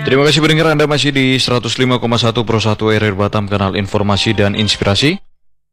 Terima kasih pendengar, Anda masih di 105,1 Pro 1 RR Batam, kanal informasi dan inspirasi.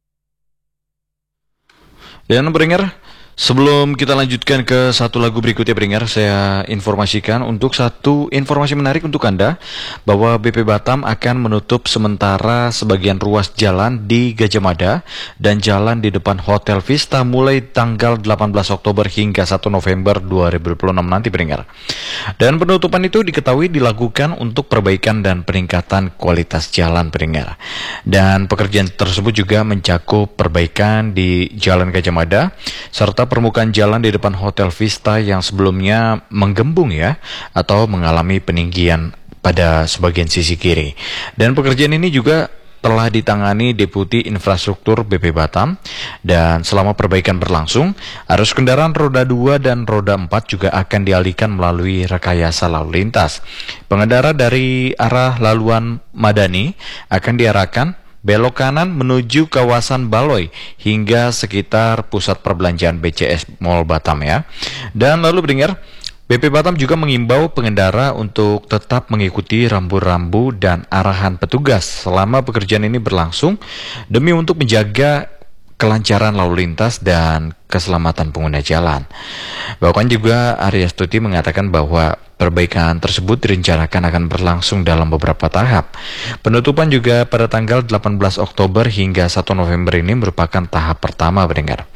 Dan pendengar, sebelum kita lanjutkan ke satu lagu berikutnya pendengar, saya informasikan untuk satu informasi menarik untuk Anda, bahwa BP Batam akan menutup sementara sebagian ruas jalan di Gajah Mada dan jalan di depan Hotel Vista mulai tanggal 18 Oktober hingga 1 November 2026 nanti pendengar. Dan penutupan itu diketahui dilakukan untuk perbaikan dan peningkatan kualitas jalan pendengar. Dan pekerjaan tersebut juga mencakup perbaikan di Jalan Gajah Mada serta permukaan jalan di depan Hotel Vista yang sebelumnya menggembung ya, atau mengalami peninggian pada sebagian sisi kiri. Dan pekerjaan ini juga telah ditangani Deputi Infrastruktur BP Batam, dan selama perbaikan berlangsung, arus kendaraan roda 2 dan roda 4 juga akan dialihkan melalui rekayasa lalu lintas. Pengendara dari arah laluan Madani akan diarahkan belok kanan menuju kawasan Baloi hingga sekitar pusat perbelanjaan BCS Mall Batam ya. Dan lalu pendengar, BP Batam juga mengimbau pengendara untuk tetap mengikuti rambu-rambu dan arahan petugas selama pekerjaan ini berlangsung demi untuk menjaga kelancaran lalu lintas dan keselamatan pengguna jalan. Bahkan juga Arya Stuti mengatakan bahwa perbaikan tersebut direncanakan akan berlangsung dalam beberapa tahap. Penutupan juga pada tanggal 18 Oktober hingga 1 November ini merupakan tahap pertama pendengar.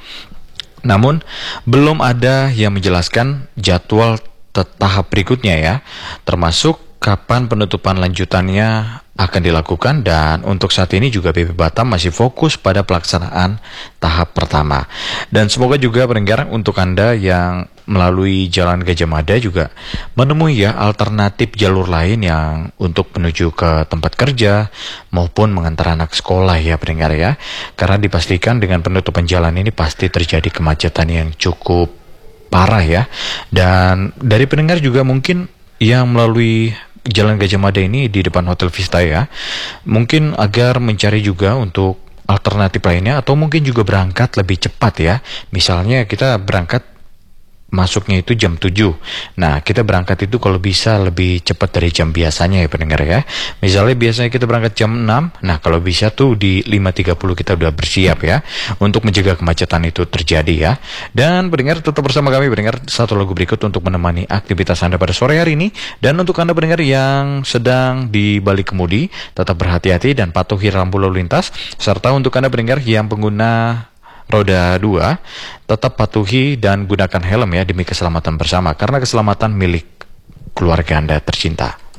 Namun, belum ada yang menjelaskan jadwal tahap berikutnya ya, termasuk kapan penutupan lanjutannya akan dilakukan, dan untuk saat ini juga BP Batam masih fokus pada pelaksanaan tahap pertama. Dan semoga juga pendengar untuk Anda yang melalui Jalan Gajah Mada juga menemui ya alternatif jalur lain yang untuk menuju ke tempat kerja maupun mengantar anak sekolah ya pendengar ya. Karena dipastikan dengan penutupan jalan ini pasti terjadi kemacetan yang cukup parah ya. Dan dari pendengar juga mungkin yang melalui Jalan Gajah Mada ini di depan Hotel Vista ya, mungkin agar mencari juga untuk alternatif lainnya, atau mungkin juga berangkat lebih cepat ya. Misalnya kita berangkat masuknya itu jam 7. Nah, kita berangkat itu kalau bisa lebih cepat dari jam biasanya ya pendengar ya. Misalnya biasanya kita berangkat jam 6. Nah, kalau bisa tuh di 5.30 kita udah bersiap ya, untuk mencegah kemacetan itu terjadi ya. Dan pendengar tetap bersama kami pendengar, satu lagu berikut untuk menemani aktivitas Anda pada sore hari ini. Dan untuk Anda pendengar yang sedang di balik kemudi, tetap berhati-hati dan patuhi rambu lalu lintas. Serta untuk Anda pendengar yang pengguna roda 2, tetap patuhi dan gunakan helm ya demi keselamatan bersama, karena keselamatan milik keluarga Anda tercinta.